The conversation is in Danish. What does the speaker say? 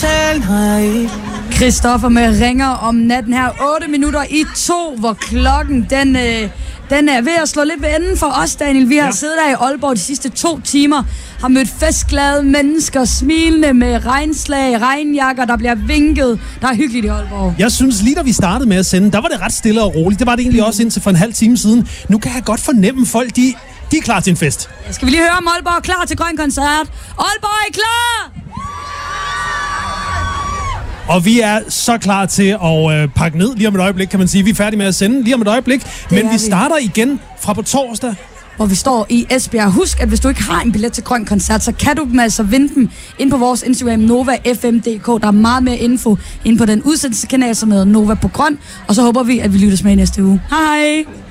totalt nej. Christoffer med ringer om natten her 8:02, hvor klokken den er ved at slå lidt ved enden for os, Daniel. Vi har siddet her i Aalborg de sidste 2 timer, har mødt festglade mennesker, smilende med regnslag, regnjakker, der bliver vinket. Der er hyggeligt i Aalborg. Jeg synes, lige da vi startede med at sende, der var det ret stille og roligt. Det var det egentlig også indtil for en halv time siden. Nu kan jeg godt fornemme folk, de er klar til en fest. Skal vi lige høre, om Aalborg er klar til Grøn Koncert? Aalborg er klar! Og vi er så klar til at pakke ned lige om et øjeblik, kan man sige. Vi er færdige med at sende lige om et øjeblik. Men vi starter igen fra på torsdag. Hvor vi står i Esbjerg. Husk, at hvis du ikke har en billet til Grøn Koncert, så kan du dem altså vinde dem ind på vores Instagram, NovaFM.dk. Der er meget mere info ind på den udsendelseskanal, som hedder Nova på Grøn. Og så håber vi, at vi lyttes med i næste uge. Hej!